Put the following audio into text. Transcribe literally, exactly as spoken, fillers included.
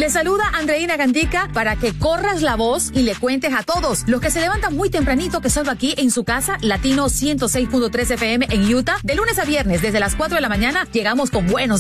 Te saluda Andreina Gandica para que corras la voz y le cuentes a todos los que se levantan muy tempranito, que salgo aquí en su casa, Latino ciento seis punto tres F M en Utah. De lunes a viernes, desde las cuatro de la mañana, llegamos con buenos